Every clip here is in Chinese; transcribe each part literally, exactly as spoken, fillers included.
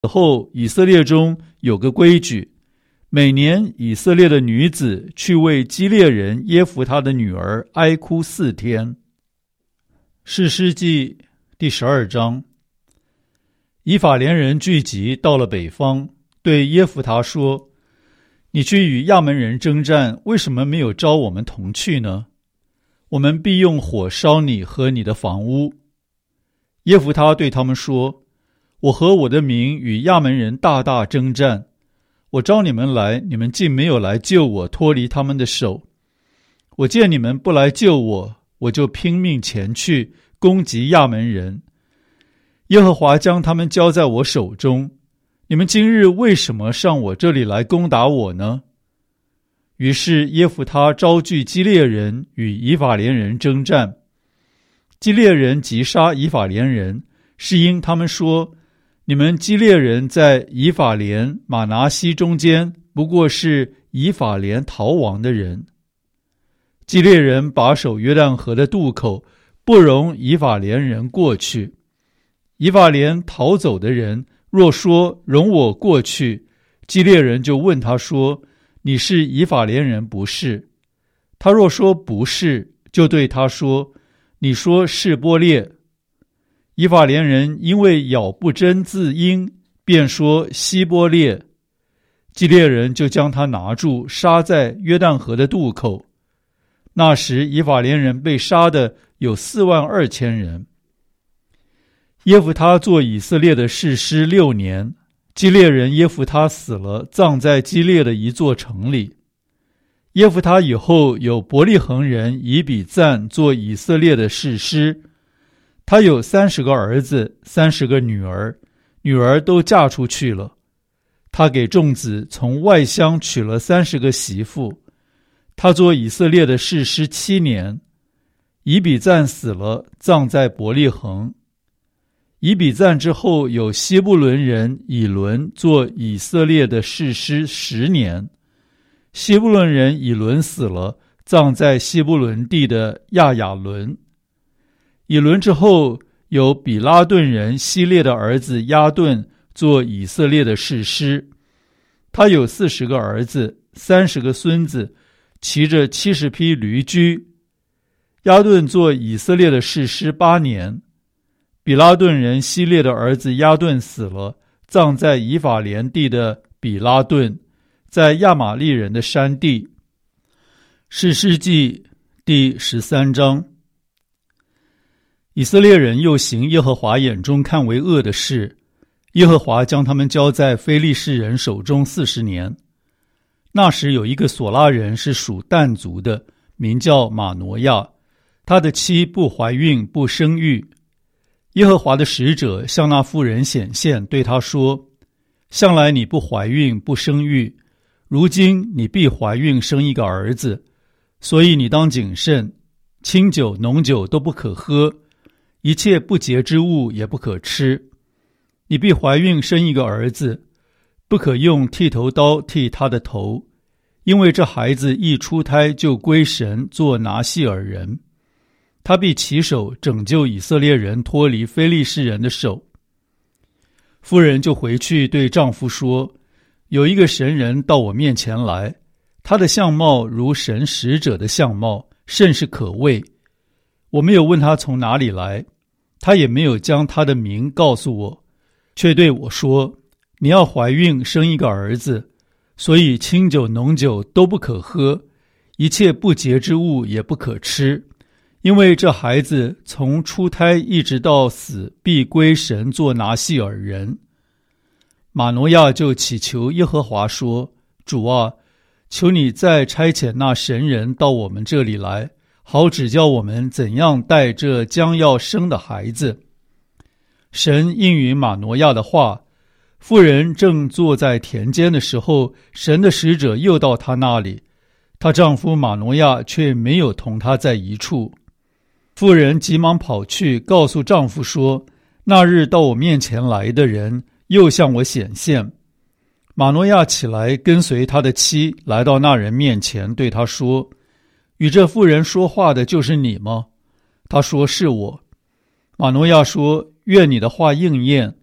此后以色列中有个规矩，每年以色列的女子去为基列人耶弗他的女儿哀哭四天。士师记第十二章。以法莲人聚集到了北方，对耶弗他说，你去与亚门人征战，为什么没有召我们同去呢？我们必用火烧你和你的房屋。耶弗他对他们说，我和我的民与亚门人大大征战，我召你们来，你们竟没有来救我，脱离他们的手。我见你们不来救我，我就拼命前去攻击亚门人。耶和华将他们交在我手中，你们今日为什么上我这里来攻打我呢？于是耶弗他招聚基列人与以法莲人征战。基列人击杀以法莲人，是因他们说，你们基列人在以法莲、玛拿西中间，不过是以法莲逃亡的人。基列人把守约旦河的渡口，不容以法莲人过去。以法莲逃走的人若说容我过去，基列人就问他说，你是以法莲人不是？他若说不是，就对他说，你说是波列。以法莲人因为咬不真字音，便说希波列。基列人就将他拿住，杀在约旦河的渡口。那时以法莲人被杀的有四万二千人。耶弗他做以色列的士师六年，基列人耶弗他死了，葬在基列的一座城里。耶弗他以后有伯利恒人以比赞做以色列的士师，他有三十个儿子，三十个女儿，女儿都嫁出去了。他给众子从外乡娶了三十个媳妇。他做以色列的士师七年。以比赞死了，葬在伯利恒。以比赞之后有希布伦人以伦做以色列的士师十年。希布伦人以伦死了，葬在希布伦地的亚雅伦。以伦之后有比拉顿人希列的儿子亚顿做以色列的士师。他有四十个儿子，三十个孙子，骑着七十匹驴驹。亚顿做以色列的士师八年。比拉顿人希列的儿子亚顿死了，葬在以法莲地的比拉顿，在亚玛利人的山地。士师记第十三章。以色列人又行耶和华眼中看为恶的事，耶和华将他们交在非利士人手中四十年。那时有一个索拉人是属但族的，名叫马挪亚，他的妻不怀孕不生育。耶和华的使者向那妇人显现，对他说，向来你不怀孕不生育，如今你必怀孕生一个儿子，所以你当谨慎，清酒浓酒都不可喝，一切不洁之物也不可吃。你必怀孕生一个儿子，不可用剃头刀剃他的头，因为这孩子一出胎就归神做拿细尔人。他必起手拯救以色列人脱离非利士人的手。妇人就回去对丈夫说，有一个神人到我面前来，他的相貌如神使者的相貌，甚是可畏。我没有问他从哪里来，他也没有将他的名告诉我，却对我说，你要怀孕生一个儿子，所以清酒浓酒都不可喝，一切不洁之物也不可吃，因为这孩子从出胎一直到死，必归神做拿细尔人。马挪亚就祈求耶和华说，主啊，求你再差遣那神人到我们这里来，好指教我们怎样带这将要生的孩子。神应允马挪亚的话，妇人正坐在田间的时候，神的使者又到她那里，她丈夫马挪亚却没有同她在一处。妇人急忙跑去告诉丈夫说，那日到我面前来的人又向我显现。马挪亚起来跟随他的妻来到那人面前，对他说，与这妇人说话的就是你吗？他说，是我。马挪亚说，愿你的话应验，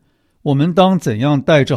我们当怎样带着